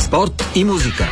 спорт и музика.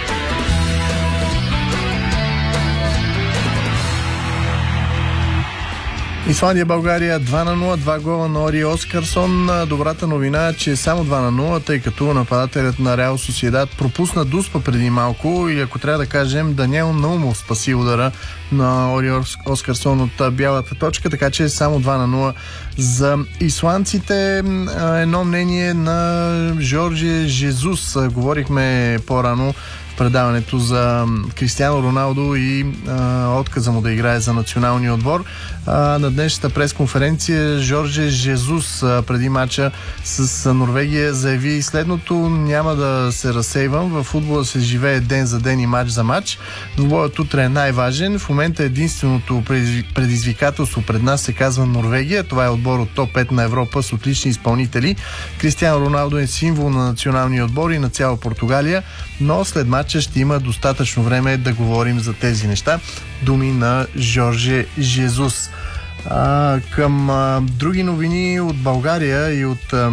Исландия, България 2-0, 2 гола на Ори Оскарсон. Добрата новина е, че само 2-0, тъй като нападателят на Реал Сосиедад пропусна Дуспа преди малко и ако трябва да кажем, Даниел Наумов спаси удара на Ори Оскарсон от бялата точка, така че само 2-0 за исландците. Едно мнение на Жорже Жезус. Говорихме по-рано предаването за Кристиано Роналдо и отказа му да играе за националния отбор. На днешната пресконференция Жорже Жезус преди мача с Норвегия заяви следното: няма да се разсейвам, в футбола се живее ден за ден и мач за мач. Двубоят утре е най-важен. В момента единственото предизвикателство пред нас се казва Норвегия. Това е отбор от топ 5 на Европа с отлични изпълнители. Кристиано Роналдо е символ на националния отбор и на цяла Португалия, но след матча ще има достатъчно време да говорим за тези неща. Думи на Жорже Жезус. Към други новини от България и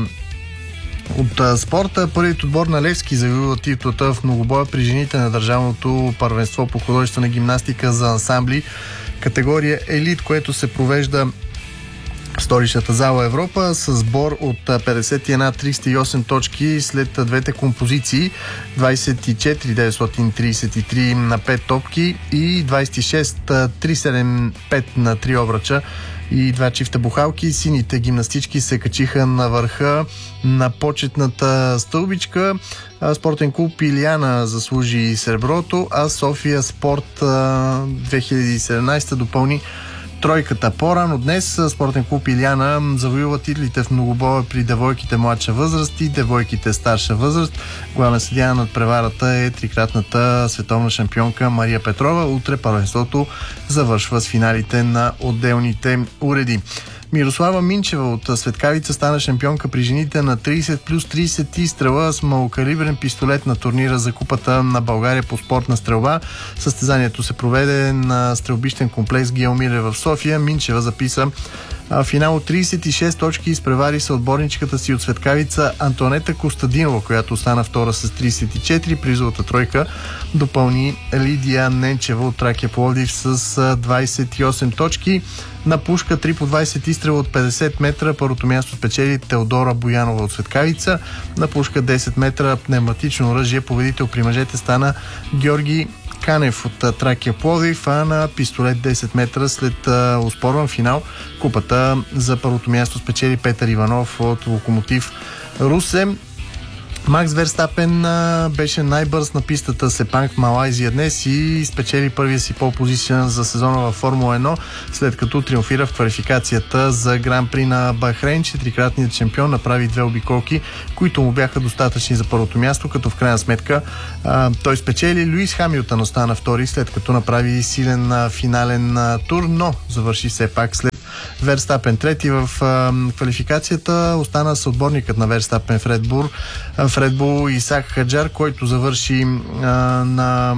от спорта. Първият отбор на Левски завоюва титлата в многобоя при жените на държавното първенство по художествена гимнастика за ансамбли категория елит, което се провежда в столичната зала Европа с сбор от 51-308 точки след двете композиции 24-933 на 5 топки и 26-375 на 3 обръча и 2 чифта бухалки. Сините гимнастички се качиха на върха на почетната стълбичка. Спортен клуб Илиана заслужи среброто, а София Спорт 2017 допълни тройката. По-рано днес Спортен клуб Илиана завоюва титлите в многобоя при девойките младша възраст и девойките старша възраст. Главен съдия над преварата е трикратната световна шампионка Мария Петрова. Утре първенството завършва с финалите на отделните уреди. Мирослава Минчева от Светкавица стана шампионка при жените на 30 плюс 30 изстрела с малокалибрен пистолет на турнира за Купата на България по спортна стрелба. Състезанието се проведе на стрелбищен комплекс Геомире в София. Минчева записа финал от 36 точки и изпревари съотборничката си от Светкавица Антонета Костадинова, която стана втора с 34. Призовата тройка допълни Лидия Ненчева от Тракия Пловдив с 28 точки. На пушка 3 по 20 изстрела от 50 метра първото място спечели Теодора Боянова от Светкавица. На пушка 10 метра пневматично оръжие победител при мъжете стана Георги Канев от Тракия Пловдив, а на пистолет 10 метра след оспорван финал купата за първото място спечели Петър Иванов от Локомотив Русе. Макс Верстапен беше най-бърз на пистата Сепанг в Малайзия днес и спечели първия си пол-позиция за сезона във Формула 1, след като триумфира в квалификацията за Гран-при на Бахрейн. Четирикратният шампион направи 2 обиколки, които му бяха достатъчни за първото място, като в крайна сметка той спечели. Луис Хамилтън остана втори, след като направи силен финален тур, но завърши все пак след Верстапен трети в квалификацията. Остана съотборникът на Верстапен в Red Bull Исак Хаджар, който завърши на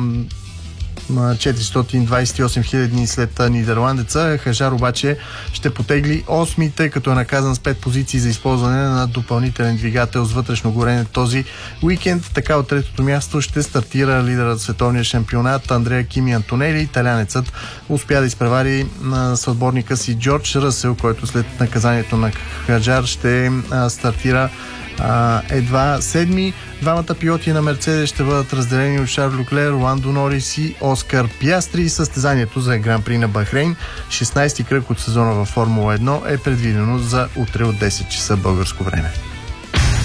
428 хиляди след нидерландеца. Хажар обаче ще потегли 8, тъй като е наказан с 5 позиции за използване на допълнителен двигател с вътрешно горене този уикенд. Така от третото място ще стартира лидерът световния шампионат Андреа Кими Антонели. Италянецът успя да изпревари на съотборника си Джордж Ръсел, който след наказанието на Хаджар ще стартира едва седми. Двамата пилоти на Мерцедес ще бъдат разделени от Шарл Люклер, Ландо Норис и Оскар Пиастри. Състезанието за Гран-при на Бахрейн, 16-ти кръг от сезона във Формула 1, е предвидено за утре от 10 часа българско време.